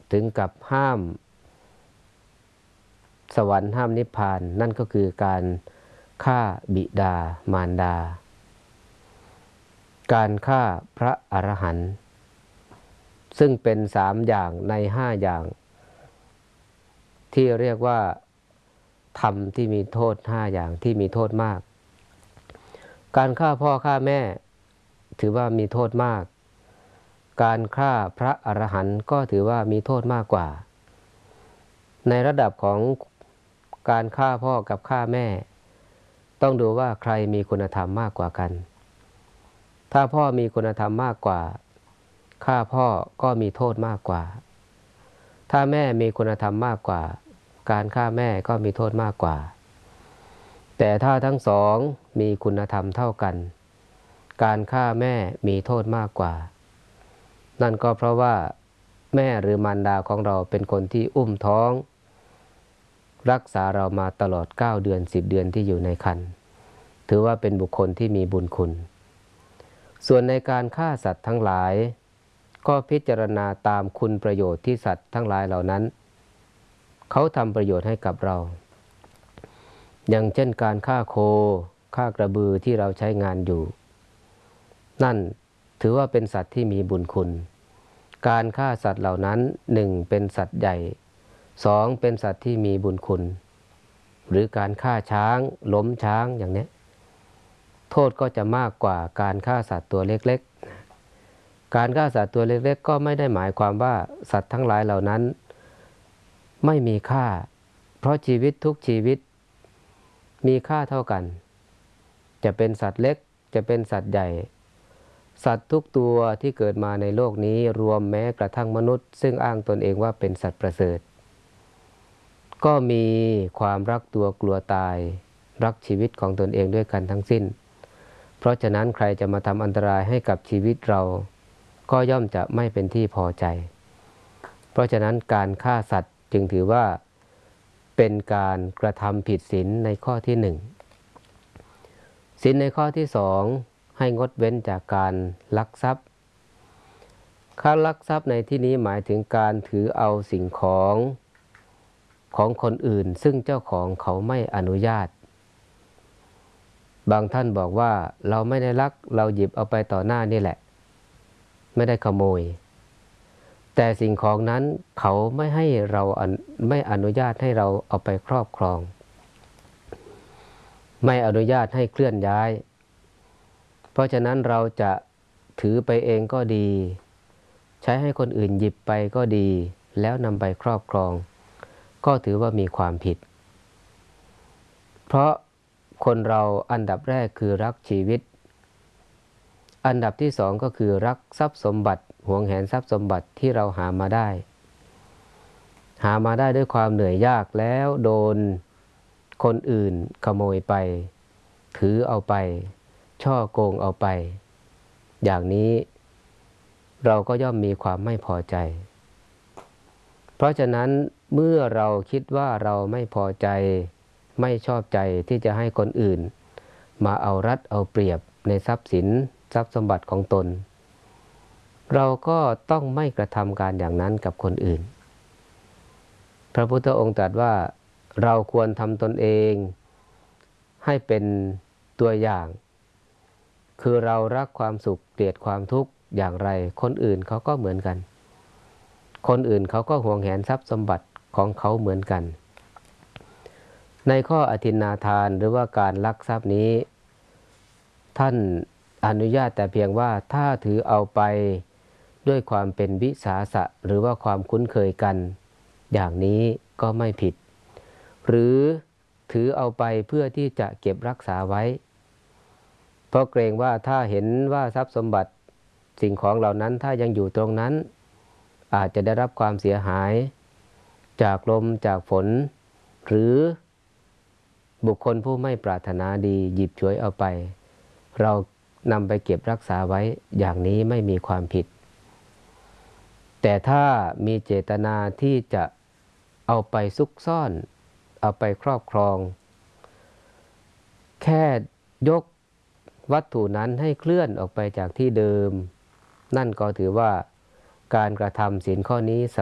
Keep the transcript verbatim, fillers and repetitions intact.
ถึงกับห้ามสวรรค์ห้ามนิพพานนั่นก็คือการฆ่าบิดามารดาการฆ่าพระอรหันต์ซึ่งเป็นสามอย่างในห้าอย่างที่เรียกว่าธรรมที่มีโทษห้าอย่างที่มีโทษมากการฆ่าพ่อฆ่าแม่ถือว่ามีโทษมากการฆ่าพระอรหันต์ก็ถือว่ามีโทษมากกว่าในระดับของการฆ่าพ่อกับฆ่าแม่ต้องดูว่าใครมีคุณธรรมมากกว่ากันถ้าพ่อมีคุณธรรมมากกว่าฆ่าพ่อก็มีโทษมากกว่าถ้าแม่มีคุณธรรมมากกว่าการฆ่าแม่ก็มีโทษมากกว่าแต่ถ้าทั้งสองมีคุณธรรมเท่ากันการฆ่าแม่มีโทษมากกว่านั่นก็เพราะว่าแม่หรือมารดาของเราเป็นคนที่อุ้มท้องรักษาเรามาตลอดเก้าเดือนสิบเดือนที่อยู่ในครรภ์ถือว่าเป็นบุคคลที่มีบุญคุณส่วนในการฆ่าสัตว์ทั้งหลายก็พิจารณาตามคุณประโยชน์ที่สัตว์ทั้งหลายเหล่านั้นเขาทำประโยชน์ให้กับเราอย่างเช่นการฆ่าโคฆ่ากระบือที่เราใช้งานอยู่นั่นถือว่าเป็นสัตว์ที่มีบุญคุณการฆ่าสัตว์เหล่านั้นหนึ่งเป็นสัตว์ใหญ่สองเป็นสัตว์ที่มีบุญคุณหรือการฆ่าช้างล้มช้างอย่างนี้โทษก็จะมากกว่าการฆ่าสัตว์ตัวเล็กๆการฆ่าสัตว์ตัวเล็กๆก็ไม่ได้หมายความว่าสัตว์ทั้งหลายเหล่านั้นไม่มีค่าเพราะชีวิตทุกชีวิตมีค่าเท่ากันจะเป็นสัตว์เล็กจะเป็นสัตว์ใหญ่สัตว์ทุกตัวที่เกิดมาในโลกนี้รวมแม้กระทั่งมนุษย์ซึ่งอ้างตนเองว่าเป็นสัตว์ประเสริฐก็มีความรักตัวกลัวตายรักชีวิตของตนเองด้วยกันทั้งสิ้นเพราะฉะนั้นใครจะมาทำอันตรายให้กับชีวิตเราก็ย่อมจะไม่เป็นที่พอใจเพราะฉะนั้นการฆ่าสัตว์จึงถือว่าเป็นการกระทำผิดศีลในข้อที่หนึ่งศีลในข้อที่สองให้งดเว้นจากการลักทรัพย์การลักทรัพย์ในที่นี้หมายถึงการถือเอาสิ่งของของคนอื่นซึ่งเจ้าของเขาไม่อนุญาตบางท่านบอกว่าเราไม่ได้ลักเราหยิบเอาไปต่อหน้านี่แหละไม่ได้ขโมยแต่สิ่งของนั้นเขาไม่ให้เราไม่อนุญาตให้เราเอาไปครอบครองไม่อนุญาตให้เคลื่อนย้ายเพราะฉะนั้นเราจะถือไปเองก็ดีใช้ให้คนอื่นหยิบไปก็ดีแล้วนำไปครอบครองก็ถือว่ามีความผิดเพราะคนเราอันดับแรกคือรักชีวิตอันดับที่สองก็คือรักทรัพย์สมบัติหวงแหนทรัพย์สมบัติที่เราหามาได้หามาได้ด้วยความเหนื่อยยากแล้วโดนคนอื่นขโมยไปถือเอาไปช่อโกงเอาไปอย่างนี้เราก็ย่อมมีความไม่พอใจเพราะฉะนั้นเมื่อเราคิดว่าเราไม่พอใจไม่ชอบใจที่จะให้คนอื่นมาเอารัดเอาเปรียบในทรัพย์สินทรัพย์สมบัติของตนเราก็ต้องไม่กระทำการอย่างนั้นกับคนอื่นพระพุทธองค์ตรัสว่าเราควรทำตนเองให้เป็นตัวอย่างคือเรารักความสุขเกลียดความทุกข์อย่างไรคนอื่นเขาก็เหมือนกันคนอื่นเขาก็หวงแหนทรัพย์สมบัติของเขาเหมือนกันในข้ออทินนาทานหรือว่าการลักทรัพย์นี้ท่านอนุญาตแต่เพียงว่าถ้าถือเอาไปด้วยความเป็นวิสาสะหรือว่าความคุ้นเคยกันอย่างนี้ก็ไม่ผิดหรือถือเอาไปเพื่อที่จะเก็บรักษาไว้เพราะเกรงว่าถ้าเห็นว่าทรัพย์สมบัติสิ่งของเหล่านั้นถ้ายังอยู่ตรงนั้นอาจจะได้รับความเสียหายจากลมจากฝนหรือบุคคลผู้ไม่ปรารถนาดีหยิบฉวยเอาไปเรานำไปเก็บรักษาไว้อย่างนี้ไม่มีความผิดแต่ถ้ามีเจตนาที่จะเอาไปซุกซ่อนเอาไปครอบครองแค่ยกวัตถุนั้นให้เคลื่อนออกไปจากที่เดิมนั่นก็ถือว่าการกระทำศีลข้อนี้